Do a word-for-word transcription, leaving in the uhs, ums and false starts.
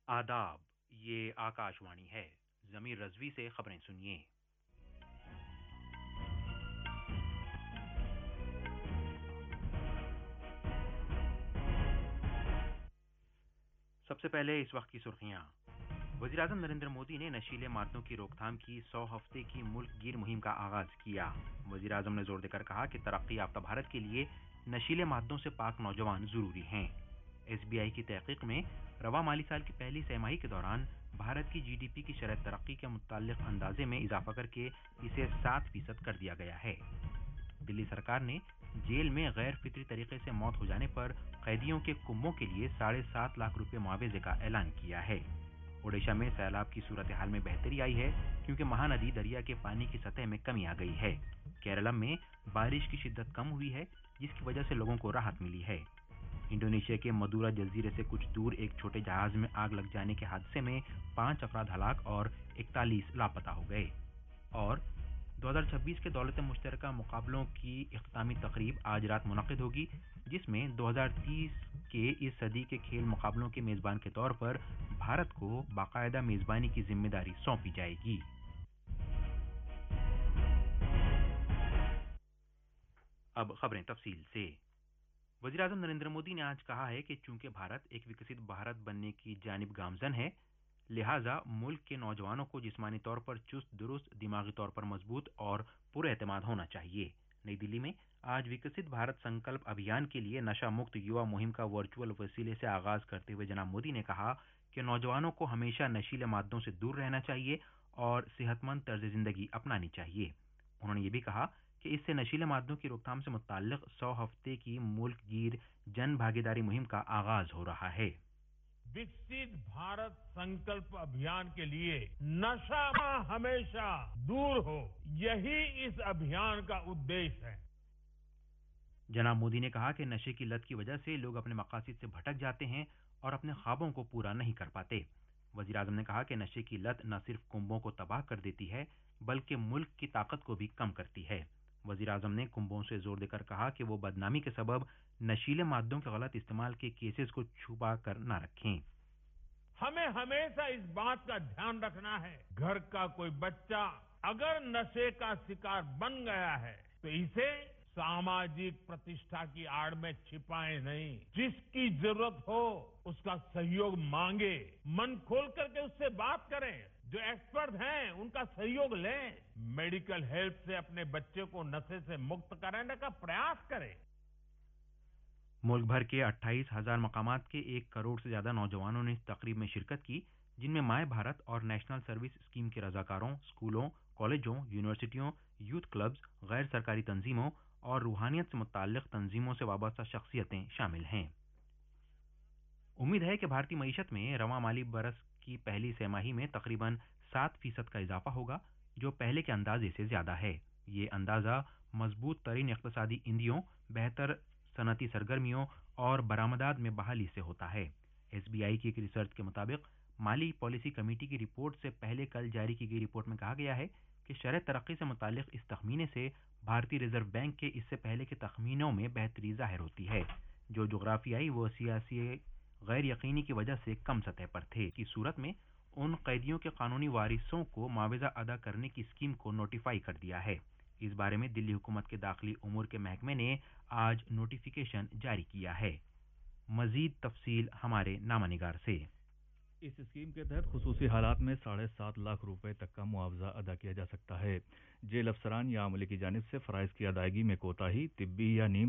आदाब, ये आकाशवाणी है। ज़मीर रज़वी से खबरें सुनिए। सबसे पहले इस वक्त की सुर्खियां। वज़ीर-ए-आज़म नरेंद्र मोदी ने नशीले मादों की रोकथाम की सौ हफ्ते की मुल्क गिर मुहिम का आगाज किया। वज़ीर-ए-आज़म ने जोर देकर कहा कि तरक्की याफ्ता भारत के लिए नशीले मादों से पाक नौजवान जरूरी हैं। एसबीआई की तहकीक में रवा माली साल की पहली छमाही के दौरान भारत की जीडीपी की शरह तरक्की के मुताल्लिक अंदाजे में इजाफा करके इसे सात फीसद कर दिया गया है। दिल्ली सरकार ने जेल में गैर फितरी तरीके से मौत हो जाने पर कैदियों के कुंबों के लिए साढ़े सात लाख रुपए मुआवजे का ऐलान किया है। ओडिशा में सैलाब की सूरत हाल में बेहतरी आई है क्योंकि महानदी दरिया के पानी की सतह में कमी आ गई है। केरल में बारिश की शिद्दत कम हुई है जिसकी वजह से लोगों को राहत मिली है। इंडोनेशिया के मदुरा जजीरे से कुछ दूर एक छोटे जहाज में आग लग जाने के हादसे में पांच अफराद हलाक और इकतालीस लापता हो गए। और दो हज़ार छब्बीस के दौलत मुश्तरका मुकाबलों की इख्तितामी तकरीब आज रात मुनक्किद होगी, जिसमें दो हज़ार तीस के इस सदी के खेल मुकाबलों के मेजबान के तौर पर भारत को बाकायदा मेजबानी की जिम्मेदारी सौंपी जाएगी। अब खबरें तफसील से। वज़ीर-ए-आज़म नरेंद्र मोदी ने आज कहा है कि चूंकि भारत एक विकसित भारत बनने की जानिब गामजन है, लिहाजा मुल्क के नौजवानों को जिस्मानी तौर पर चुस्त दुरुस्त, दिमागी तौर पर मजबूत और पुरएतमाद होना चाहिए। नई दिल्ली में आज विकसित भारत संकल्प अभियान के लिए नशा मुक्त युवा मुहिम का वर्चुअल वसीले से आगाज करते हुए जनाब मोदी ने कहा कि नौजवानों को हमेशा नशीले मादों से दूर रहना चाहिए और सेहतमंद तर्ज जिंदगी अपनानी चाहिए। उन्होंने ये भी कहा कि इससे नशीले मादों की रोकथाम से मुताल्लिक सौ हफ्ते की मुल्क गिर जन भागीदारी मुहिम का आगाज हो रहा है। विकसित भारत संकल्प अभियान के लिए नशा हमेशा दूर हो, यही इस अभियान का उद्देश्य है। जनाब मोदी ने कहा कि नशे की लत की वजह से लोग अपने मकासद से भटक जाते हैं और अपने ख्वाबों को पूरा नहीं कर पाते। वज़ीर-ए-आज़म ने कहा कि नशे की लत न सिर्फ कुंबों को तबाह कर देती है बल्कि मुल्क की ताकत को भी कम करती है। वज़ीर-ए-आज़म ने कुंबों से जोर देकर कहा कि वो बदनामी के सबब नशीले मादों के गलत इस्तेमाल के केसेस को छुपा कर न रखें। हमें हमेशा इस बात का ध्यान रखना है, घर का कोई बच्चा अगर नशे का शिकार बन गया है तो इसे सामाजिक प्रतिष्ठा की आड़ में छिपाए नहीं, जिसकी जरूरत हो उसका सहयोग मांगे, मन खोल करके उससे बात करें, जो एक्सपर्ट हैं उनका सहयोग लें, मेडिकल हेल्प से अपने बच्चे को नशे से मुक्त कराने का प्रयास करें। मुल्क भर के अट्ठाईस हजार मकामात के एक करोड़ से ज्यादा नौजवानों ने इस तकरीब में शिरकत की, जिनमें माय भारत और नेशनल सर्विस स्कीम के रजाकारों, स्कूलों, कॉलेजों, यूनिवर्सिटियों, यूथ क्लब्स, गैर सरकारी तंजीमों और रूहानियत से मुताल्लिक तंजीमों से वाबस्ता शख्सियतें शामिल हैं। उम्मीद है कि भारतीय मईशत में रवां माली बरस की पहली छमाही में तकरीबन सात फीसद का इजाफा होगा, जो पहले के अंदाजे से ज्यादा है। ये अंदाजा मजबूत तरीन इक्तसादी इंदियों, बेहतर सनती सरगर्मियों और बरामदात में बहाली से होता है। एसबीआई की एक रिसर्च के मुताबिक माली पॉलिसी कमेटी की रिपोर्ट से पहले कल जारी की गई रिपोर्ट में कहा गया है कि शरह तरक्की से मुताल्लिक इस तखमीने से भारतीय रिजर्व बैंक के इससे पहले के तखमीनों में बेहतरी जाहिर होती है, जो जोग्राफियाई व सियासी गैर यकीनी की वजह से कम सतह पर थे। की सूरत में उन कैदियों के कानूनी वारिसों को मुआवजा अदा करने की स्कीम को नोटिफाई कर दिया है। इस बारे में दिल्ली हुकूमत के दाखिली उमूर के महकमे ने आज नोटिफिकेशन जारी किया है। मजीद तफसील हमारे नामानिगार से। इस स्कीम के तहत खुसूसी हालात में साढ़े सात लाख रुपए तक का मुआवजा अदा किया जा सकता है। जेल अफसरान या अमले की जानिब से फराइज की अदायगी में कोताही, तिब्बी या नीम